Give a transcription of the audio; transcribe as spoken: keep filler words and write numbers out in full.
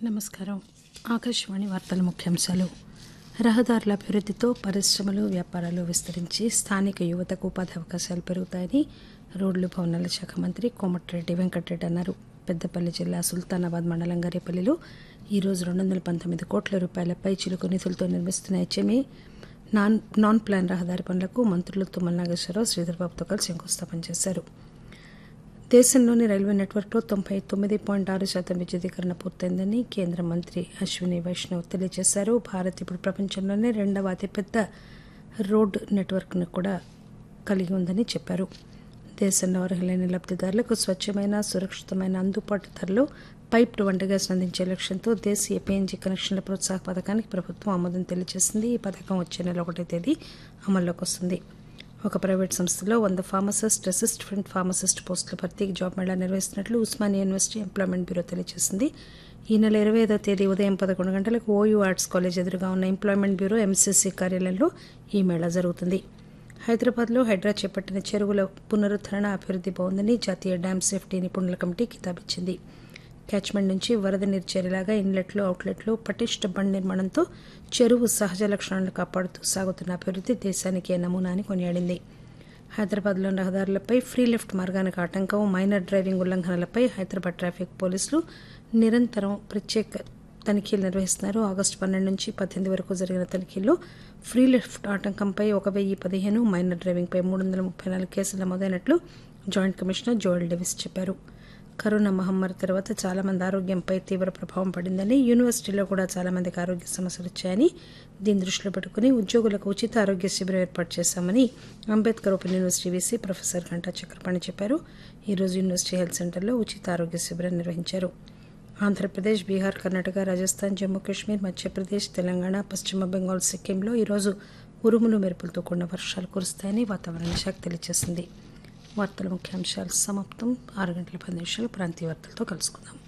నమస్కారం. ఆకాశవాణి వార్తల ముఖ్యాంశాలు. రహదారుల అభివృద్ధితో పరిశ్రమలు, వ్యాపారాలు విస్తరించి స్థానిక యువతకు ఉపాధి అవకాశాలు పెరుగుతాయని రోడ్లు, భవనాల శాఖ మంత్రి కోమటిరెడ్డి వెంకటరెడ్డి అన్నారు. పెద్దపల్లి జిల్లా సుల్తానాబాద్ మండలం గరేపల్లిలో ఈరోజు రెండు వందల పంతొమ్మిది కోట్ల రూపాయల పై చిలుకు నిధులతో నిర్మిస్తున్న హెచ్ఎంఏ నాన్ నాన్ ప్లాన్ రహదారి పనులకు మంత్రులు తుమ్మల నాగేశ్వరరావు, శ్రీధర్బాబుతో కలిసి శంకుస్థాపన చేశారు. దేశంలోని రైల్వే నెట్వర్క్లో తొంభై తొమ్మిది పాయింట్ ఆరు శాతం విద్యుదీకరణ పూర్తయిందని కేంద్ర మంత్రి అశ్విని వైష్ణవ్ తెలియజేశారు. భారత్ ఇప్పుడు ప్రపంచంలోనే రెండవ అతిపెద్ద రోడ్ నెట్వర్క్ను కూడా కలిగి ఉందని చెప్పారు. దేశంలో అర్హులైన లబ్దిదారులకు స్వచ్ఛమైన, సురక్షితమైన, అందుబాటు ధరలో పైప్డ్ వంట గ్యాస్ అందించే లక్ష్యంతో దేశీయ పీఎన్జీ కనెక్షన్ల ప్రోత్సాహ పథకానికి ప్రభుత్వం ఆమోదం తెలియజేసింది. ఈ పథకం వచ్చే నెల ఒకటో తేదీ అమల్లోకి వస్తుంది. ఒక ప్రైవేట్ సంస్థలో వంద ఫార్మసిస్ట్, అసిస్టెంట్ ఫార్మసిస్ట్ పోస్టుల భర్తీకి జాబ్ మేళా నిర్వహిస్తున్నట్లు ఉస్మానియా యూనివర్సిటీ ఎంప్లాయ్మెంట్ బ్యూరో తెలియజేసింది. ఈ నెల ఇరవై ఐదో తేదీ ఉదయం పదకొండు గంటలకు ఓయూ ఆర్ట్స్ కాలేజ్ ఎదురుగా ఉన్న ఎంప్లాయ్మెంట్ బ్యూరో ఎంసీసీ కార్యాలయంలో ఈ మేళా జరుగుతుంది. హైదరాబాద్లో హైడ్రా చేపట్టిన చెరువుల పునరుద్దరణ, అభివృద్ధి బాగుందని జాతీయ డ్యామ్ సేఫ్టీ నిపుణుల కమిటీ కితాబిచ్చింది. క్యాచ్మెంట్ నుంచి వరద నీరు చేరేలాగా ఇన్లెట్లు, అవుట్లెట్లు, పటిష్ట బండ్ నిర్మాణంతో చెరువు సహజ లక్షణాలను కాపాడుతూ సాగుతున్న అభివృద్ధి దేశానికే నమూనా అని కొనియాడింది. హైదరాబాద్లోని రహదారులపై ఫ్రీ లెఫ్ట్ మార్గానికి ఆటంకం, మైనర్ డ్రైవింగ్ ఉల్లంఘనలపై హైదరాబాద్ ట్రాఫిక్ పోలీసులు నిరంతరం ప్రత్యేక తనిఖీలు నిర్వహిస్తున్నారు. ఆగస్టు పన్నెండు నుంచి పద్దెనిమిది వరకు జరిగిన తనిఖీల్లో ఫ్రీ లెఫ్ట్ ఆటంకంపై ఒక వెయ్యి పదిహేను, మైనర్ డ్రైవింగ్పై మూడు వందల ముప్పై నాలుగు కేసులు నమోదైనట్లు జాయింట్ కమిషనర్ జోయల్ డేవిస్ చెప్పారు. కరోనా మహమ్మారి తర్వాత చాలా మంది ఆరోగ్యంపై తీవ్ర ప్రభావం పడిందని, యూనివర్సిటీలో కూడా చాలా మందికి ఆరోగ్య సమస్యలు వచ్చాయని, దీన్ని దృష్టిలో పెట్టుకుని ఉద్యోగులకు ఉచిత ఆరోగ్య శిబిరం ఏర్పాటు చేశామని Ambedkar open university VC professor Ganta Chakrapani చెప్పారు. ఈరోజు యూనివర్సిటీ హెల్త్ సెంటర్లో ఉచిత ఆరోగ్య శిబిరం నిర్వహించారు. ఆంధ్రప్రదేశ్, బీహార్, కర్ణాటక, రాజస్థాన్, జమ్మూ కాశ్మీర్, మధ్యప్రదేశ్, తెలంగాణ, పశ్చిమ బెంగాల్, సిక్కింలో ఈరోజు ఉరుములు, మెరుపులతో కూడిన వర్షాలు కురుస్తాయని వాతావరణ శాఖ తెలియజేసింది. వార్తల ముఖ్యాంశాలు సమాప్తం. ఆరు గంటల పది నిమిషాలు ప్రాంతీయ వార్తలతో కలుసుకుందాం.